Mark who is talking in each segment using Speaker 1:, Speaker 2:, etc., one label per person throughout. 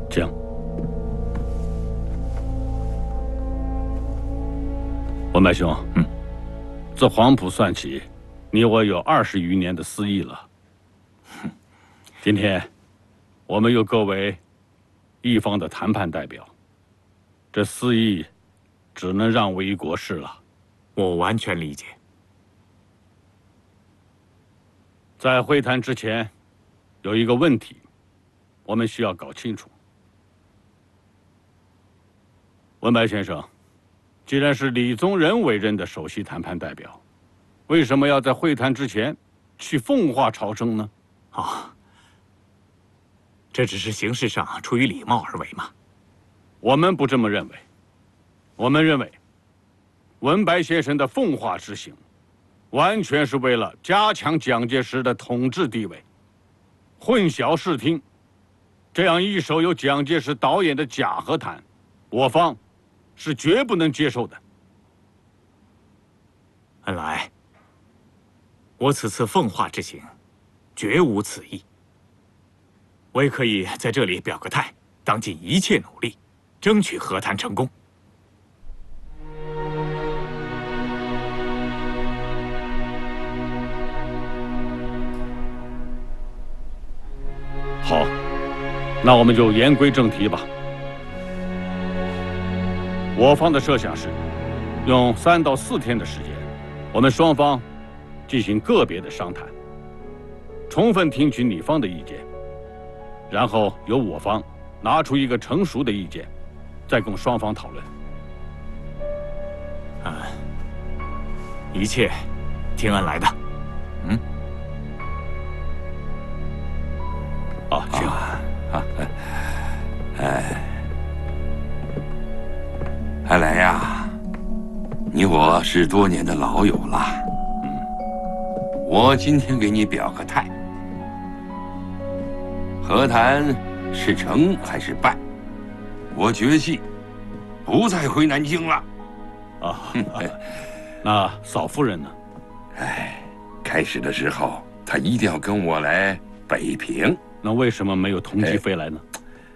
Speaker 1: 请。文白兄，自黄埔算起，你我有20余年的私谊了。今天，我们又各为一方的谈判代表，这私谊只能让位于国事了。
Speaker 2: 我完全理解。
Speaker 1: 在会谈之前，有一个问题，我们需要搞清楚。文白先生，既然是李宗仁委任的首席谈判代表，为什么要在会谈之前去奉化朝圣呢？
Speaker 2: 这只是形式上出于礼貌而为嘛。
Speaker 1: 我们不这么认为。我们认为，文白先生的奉化之行，完全是为了加强蒋介石的统治地位，混淆视听。这样一手由蒋介石导演的假和谈，我方是绝不能接受的。
Speaker 2: 恩来，我此次奉化之行，绝无此意。我也可以在这里表个态，当尽一切努力，争取和谈成功。
Speaker 1: 好，那我们就言归正题吧。我方的设想是，用3到4天的时间，我们双方进行个别的商谈，充分听取你方的意见，然后由我方拿出一个成熟的意见，再供双方讨论。
Speaker 2: 一切听恩来的。
Speaker 1: 请。
Speaker 3: 恩来呀，你我是多年的老友了。我今天给你表个态，和谈是成还是败，我决计不再回南京了。
Speaker 1: 那嫂夫人呢？
Speaker 3: 开始的时候她一定要跟我来北平，
Speaker 1: 那为什么没有同机飞来呢？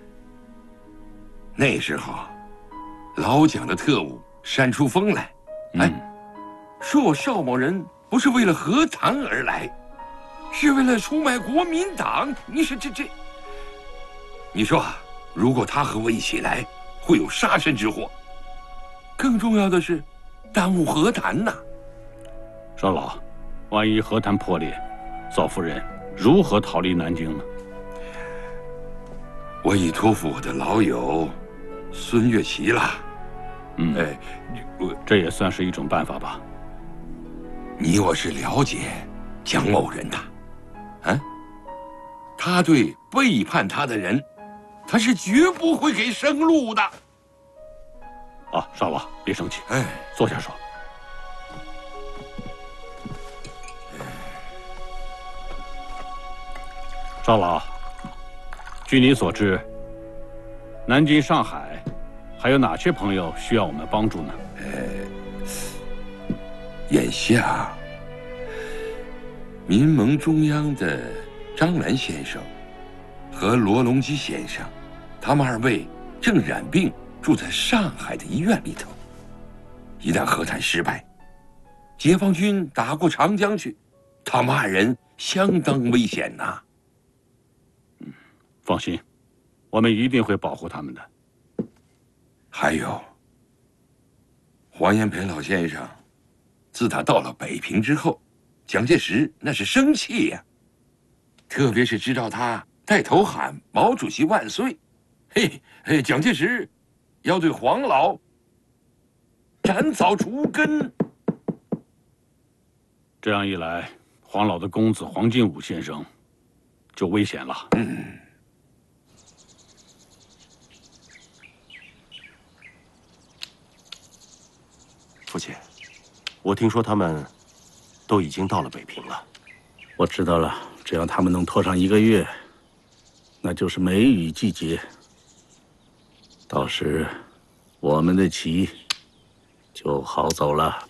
Speaker 3: 那时候老蒋的特务煽出风来，说我邵某人不是为了和谈而来，是为了出卖国民党。你说这，你说如果他和我一起来，会有杀身之祸。更重要的是，耽误和谈呐。
Speaker 1: 邵老，万一和谈破裂，嫂夫人如何逃离南京呢？
Speaker 3: 我已托付我的老友孙岳奇了。
Speaker 1: 这也算是一种办法吧。
Speaker 3: 你我是了解蒋某人的，他对背叛他的人，他是绝不会给生路的。
Speaker 1: 邵老，别生气，坐下说。邵老，据你所知，南京、上海还有哪些朋友需要我们帮助呢？
Speaker 3: 眼下，民盟中央的张澜先生和罗隆基先生，他们2位正染病，住在上海的医院里头。一旦和谈失败，解放军打过长江去，他们2人相当危险呐。
Speaker 1: 放心，我们一定会保护他们的。
Speaker 3: 还有，黄炎培老先生，自他到了北平之后，蒋介石那是生气呀，特别是知道他带头喊“毛主席万岁”，蒋介石要对黄老斩草除根。
Speaker 1: 这样一来，黄老的公子黄金武先生就危险了。
Speaker 4: 父亲，我听说他们都已经到了北平了。
Speaker 5: 我知道了，只要他们能拖上1个月，那就是梅雨季节。到时，我们的棋就好走了。